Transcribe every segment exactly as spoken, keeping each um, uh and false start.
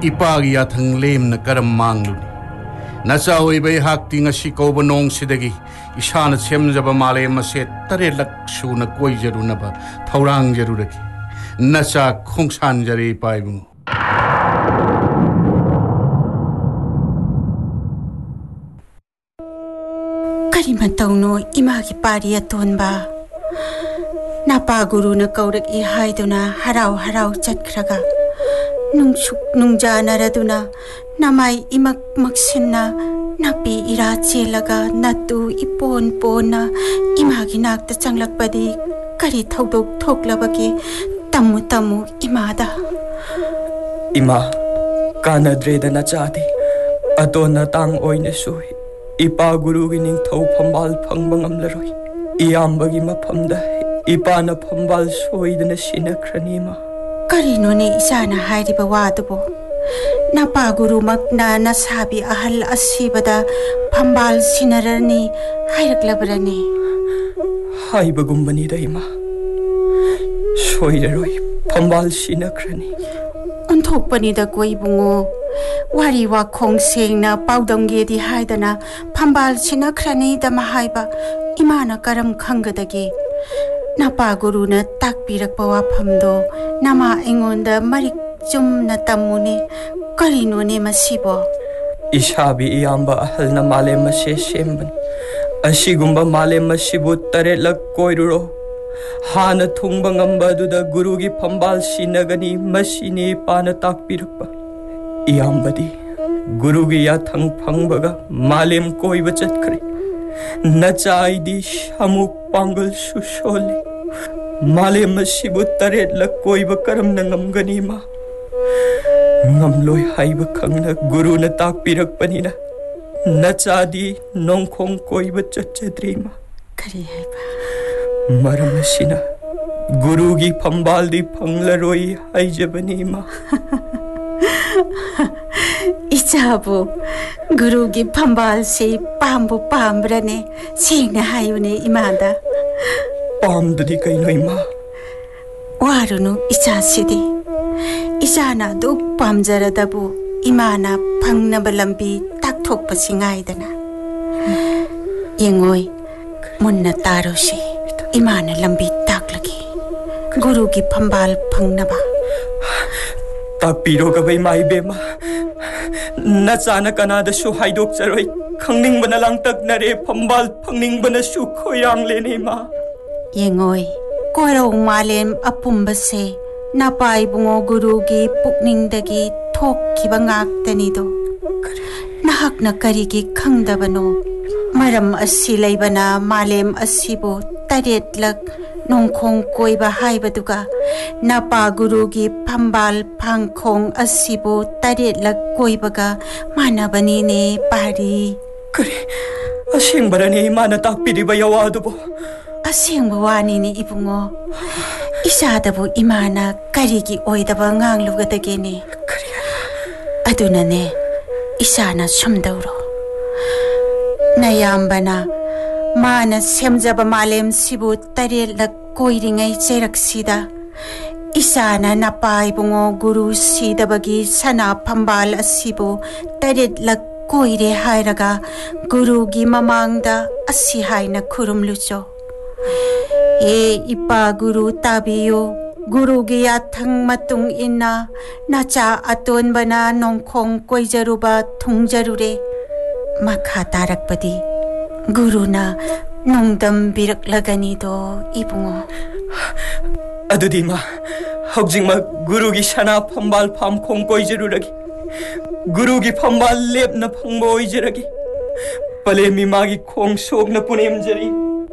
Ipagi yathang lem na karam mangluni. Nasa hoibay hakti nga si kaubanong sidagi isana semjaba male maset tare laksu na koi jaru na ba thaurang jaru raki. Nasa khongsan jari paibu. Kari matauno imagi pari atonba. Napa guru na kaurak ihai duna harau harau chatkraga. Nungsuk nungjana raduna namai imak maksinna napi ira chelaga natu ipon pona imagi nakta changlakpadi kari thaudok thoklabagi tamu tamu imada ima kanadreda na chati atona tang oine sui ipa guru gi ning thau phambal phangbang amlaroi iyambagi maphamda ipa na phambal soidana sinakranima Karino ni isana hairiba wadubo napa guru makna nasabi ahal asibada phambal sinarani hairaklabrani haibagumani daima soiraroi phambal sinakrani onthokpani da koi bungo wari wa khongsengna paudamge di haidana phambal sinakrani da mahaiba imana karam khangadage Napa guru na takpirakpa wafamdo nama aingonda marik chumna tamuni karino ne masibo Ishabi iyamba ahal na male mase semban asigumba male masibu tare lak koiruro hana thungba ngamba duda guru gi phambal sinagani masini pana takpirakpa iyambadi guru gi yathang phangbaga malem koiba chatkre Nachai shamuk pangal sushole Male masibu taret la koiba karam na ngamgani ma Ngamloy haiba khangna guru na takpirak panina Nachadi nongkhong koiba chachadri ma Kari haiba Maram asina guru gi phambal di phanglaroi haijabani ma Ichabu guru gi phambal se pambu pambrane singna hayune imanda pamdudi kaino ima warunu icha sidi isana du pamjaradabu imana phangnaba lambi takthokpa singaidana yengoi munna tarosi imana lambi taklagi guru gi phambal phangnaba takpiro ka bai mai bema Nachana kanada su haidok charoi khangning bana lang tak nare phambal phangning bana su khoyang le ne ma yengoi koiro malem apumba se napai bungo guru gi pukning dagi thok kiba ngak tani do nahak na kari gi khangdabano maram asi leibana malem asibo taret lak nongkhong koiba haibaduga napa guru gi phambal phangkhong asibo taret lak koibaga manabani ne pari kare asing barani mana takpiri ba yawadubo asing bawani ni ibungo isadabu imana kari gi oidaba nganglugadage ne kare aduna ne isana sumdauro nayambana Mana semjaba malem sibu taret lak koiringai cheraksida isana napai bungo guru sidabagi sana phambal asibu taret lak koire hairaga guru gi mamangda asi haina khurumlucho e ipa guru tabiyo guru gi yathang matung inna nacha aton bana nongkhong koijaruba thungjarure makha tarakpadi Guru na nongdam birak lagani do ibungo Adudi ma Haujing ma guru gi sana phambal pham khong koi jaruragi Guru gi phambal lep na phangbo ijragi Pale mi magi khong sok na punem jari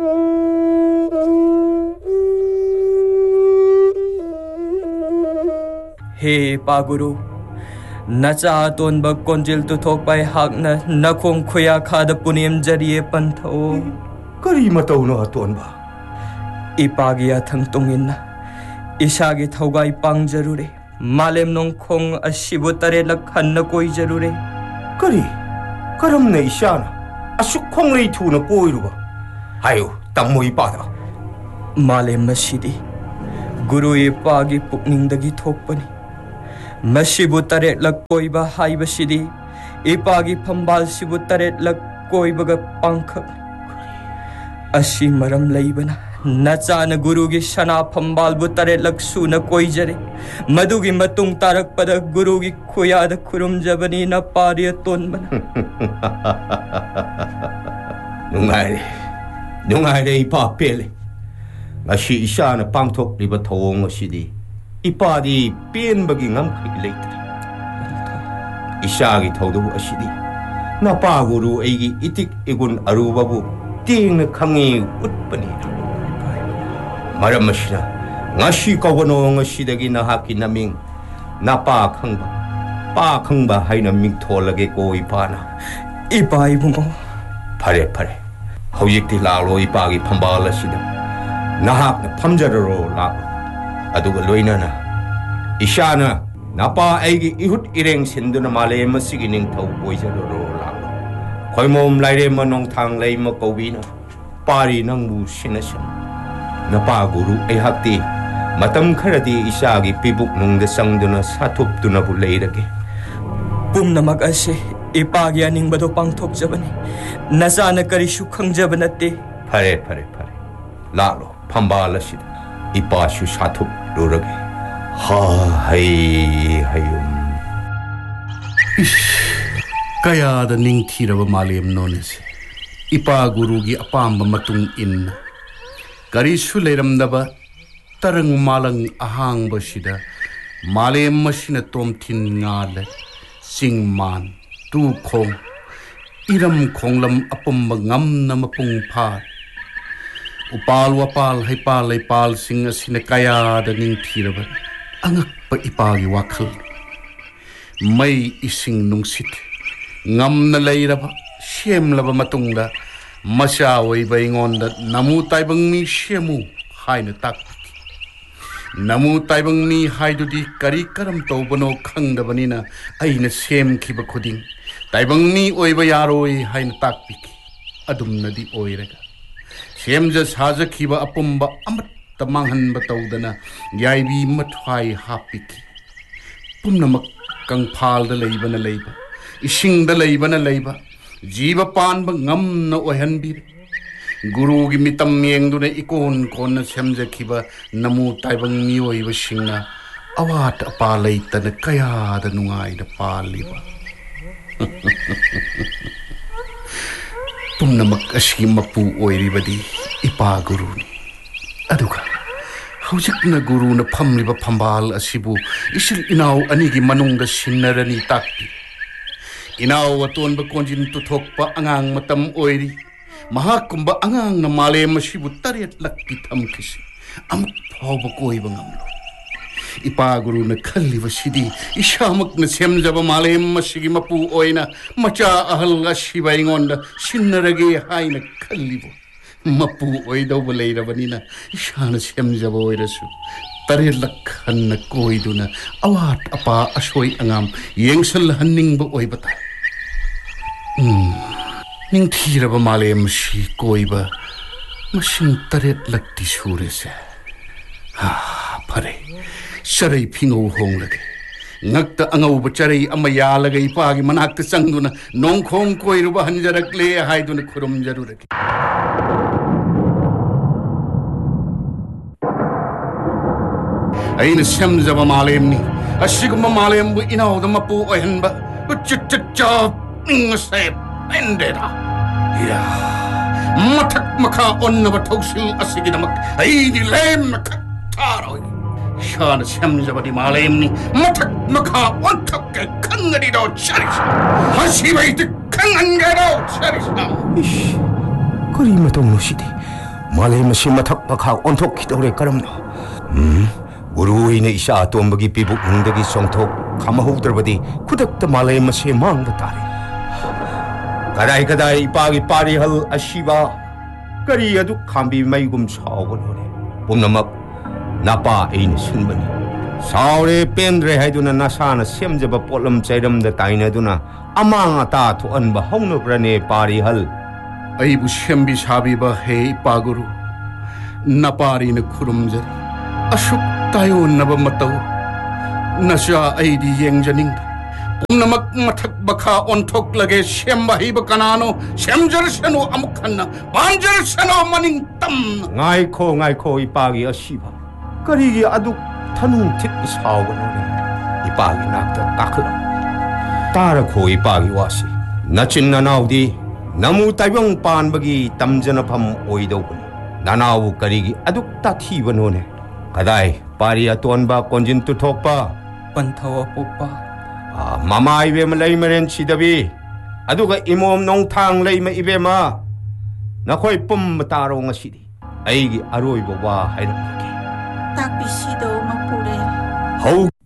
He pa guru Nacha ton ba konjil tu thok pai hak na nakhong khoya khada punem jariye pantho Kari matauno aton ba Ipagi athang tungin na Isagi thaugai pang jarure Malem nong khong asibu tare lakhan na koi jarure Kari karam na isana asuk khong rei thu na koi ruba Hayo tammo ipada Malem masidi Guru ipagi pukning dagi thokpani Masibu taretlak koiba haibasidi ipagi pambalsibu taretlak koibaga pangkhak asi maram leibana nachana gurugi sana pambalbu taretlak suna koijare madugi matung tarakpada gurugi khuyada khurumjabani na pariya tonbana Nungaire Nungaire ipa pele Ngasi isana pangthok liba thawong asidi Ipadi penbagi ngamkhri leitre Isagi thawdu asidi Napa guru aigi itik igun arubabu tingna khangi utpani Maram asina ngasi kawano ngasidagi nahaki naming Napa khangba Pa khangba haina ming tholage ko ipana Ipa ibungo Pare pare Hawjikti lalo ipagi phambal asida Nahakna phamjararo lalo Aduga loinana Ishana Napa aigi ihut ireng sinduna malem masigi ningthau oijararo lalo Khoimom laire manong thang leima kawina Pari nangbu sinasan Napa guru aihakti Matam kharadi isagi pibuk nungda sangduna satupduna bu leirage Pumnamak ase ipagi aning bado pangthokjabani nasana karishu khangjabanate Pare pare pare Lalo phambal asida Ipashu sathup lurage Ha hai hayum Kaya da ningthiraba malem nonese Ipa gurugi apamba matung inna Karisu leiramdaba tarang malang ahang basida malem masina tomthin ngale singman tu khong iram khonglam apumba ngam na mapung pha upal wapal haipal haipal sing asina kaya da ningthiraba angak pa ipagi wakhal mai ising nungsit ngam na leiraba shemlaba matungda masha oi baingonda namu taibang mi shemu haina tak Namu taibang mi haidudi kari karam tawbano khangdabanina aina sem khiba khuding taibang mi oiba yaroi haina takpiki adumnadi oiraga semja saja khiba apumba amat tamanghan batawdana yaibi mathwai hapiki pumnamak kangphal da leibana leiba ising da leibana leiba jiba panba ngamna ohanbir Guru gi mitam yengduna ikon konna semjakhiba namu taibang miyoiba singna awat apa leitana kaya da nungai da paliba pumnamak ashi mapu oiribadi ipa guru ni aduga hojikna guru na phamliba phambal asibu isil inaw anigi manungda sinnarani takpi inaw atonba konjin tuthokpa angang matam oiri Mahakumba angang na malem masibu taret lakki thamkisi amuk phawba koiba ngamlo ipaguru na khalliba sidi ishamak na semjaba malem masigi mapu oina macha ahal asiba ingonda sinnarage haina khallibo mapu oidawba leirabanina ishana semjaba oirasu taret lakhanna koiduna awat apa asoi angam yengsal haningba oibata hmm Ningthiraba malem si koiba masing taret lakti surese ha pare sarai phingo honglage ngakta angauba charai amaya lagai pagi manakta sangduna nongkhong koiruba hanjarakle haiduna khurum jarurake aina semjaba malem ni asiguma malem bu inawda mapu ohenba chitcha ingse Endera. Ya. Matak maka onna batausil asigidamak. Ay di lem taro. Shana semjabadi malem ni matak maka ontak ke kangadi do charisa. Hasibai te kangangado charisa. Ish. Kari matong nosidi. Malem si matak maka ontok kitore karamno. Hmm. Guruina isa atombagi pibuk nungdagi songtok kamahudarbadi kudakta malem si mangda tari. Kadai kadai ipagi parihal asiba kari adu khambi maigum sawanore pumnamak napa ain sinbani saure pendre haiduna nasana semjaba polam chairam da taina duna amanga ta thu anba hongno prane parihal aibu sembi sabiba he ipaguru napari na khurumjari ashuk tayo naba matau Nasya ay di yengjaning Punamak matak baka ontok lage siyem bahiba kanano siyem jar seno amukhan na banjar seno maning tam Ngay ko ngay ko ipagi asiba Karigi aduk tanung tit isawa nune Ipagi nakta kakla Tara ko ipagi wasi Nachin nanaw di Namu taybang pan bagi tamjana pam oidaw kun Nanaw karigi aduk tatiba nune Kaday pari atuan ba konjin tutok pa Pantawa po pa. Mama ibe malay maren sidabi Aduga imom nong tang lay maibe ma Nakoy pum mataro nga sidi Ay aroy bawa hayram laki Takbisido magpurel. Hau